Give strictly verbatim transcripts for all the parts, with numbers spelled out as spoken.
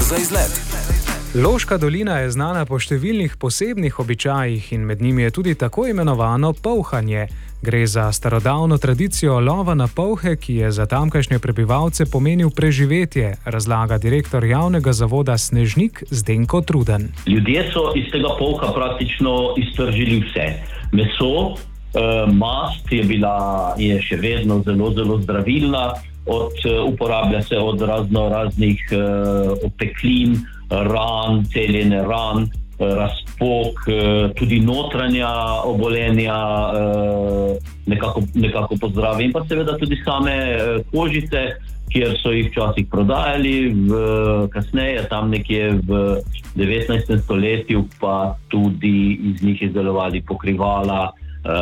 za izlet. Loška dolina je znana po številnih posebnih običajih in med njimi je tudi tako imenovano polhanje. Gre za starodavno tradicijo lova na polhe, ki je za tamkajšnje prebivalce pomenil preživetje, razlaga direktor javnega zavoda Snežnik Zdenko Truden. Ljudje so iz tega polha praktično iztržili vse. Meso, eh, mast je bila, je še vedno zelo, zelo zdravilna, od, uporablja se od razno raznih eh, opeklin, ran, celjenje ran, razpok, tudi notranja obolenja nekako, nekako pozdravi in pa seveda tudi same kožice, kjer so jih včasih prodajali, v, kasneje tam nekje v devetnajstem stoletju pa tudi iz njih izdelovali pokrivala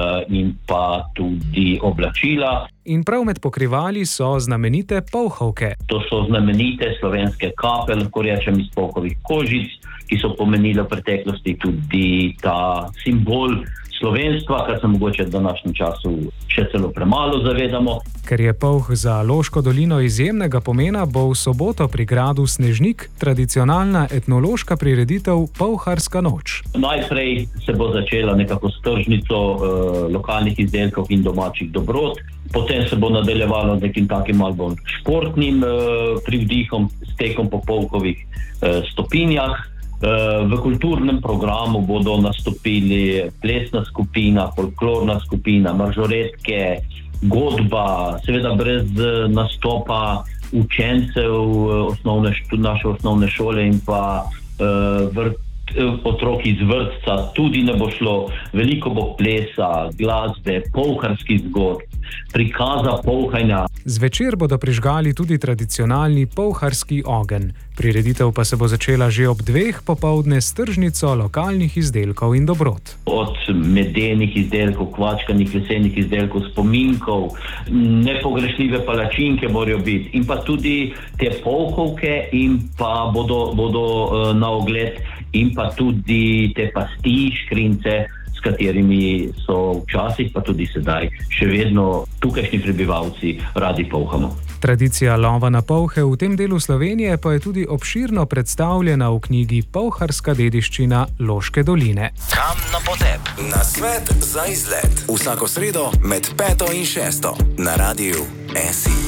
in pa tudi oblačila. In prav med pokrivali so znamenite polhovke. To so znamenite slovenske kape, lahko rečem, iz polhovih kožic, ki so pomenile v preteklosti tudi ta simbol slovenstva, kar se mogoče v današnjem času še celo premalo zavedamo. Ker je polh za Loško dolino izjemnega pomena, bo v soboto pri gradu Snežnik tradicionalna etnološka prireditev Polharska noč. Najprej se bo začela nekako s tržnico eh, lokalnih izdelkov in domačih dobrot, potem se bo nadaljevalo nekim takim malo bolj športnim eh, privdihom, s tekom po polhovih eh, stopinjah. V kulturnem programu bodo nastopili plesna skupina, folklorna skupina, mažoretke, godba, seveda brez nastopa učencev osnovne, naše osnovne šole in pa uh, vrt, otrok iz vrtca tudi ne bo šlo. Veliko bo plesa, glasbe, polharskih zgodb, prikaza polhanja. Zvečer bodo prižgali tudi tradicionalni polharski ogenj. Prireditev pa se bo začela že ob dveh popoldne s tržnico lokalnih izdelkov in dobrot. Od medenih izdelkov, kvačkanih lesenih izdelkov, spominkov, nepogrešljive palačinke morajo biti in pa tudi te polhovke in pa bodo, bodo uh, na ogled in pa tudi te pasti, škrince, s katerimi so včasih, pa tudi sedaj, še vedno tukajšnji prebivalci radi polhamo. Tradicija lova na polhe v tem delu Slovenije pa je tudi obširno predstavljena v knjigi Polharska dediščina Loške doline. Kam na potep? Na svet za izlet. Vsako sredo med peto in šesto na Radiu S I.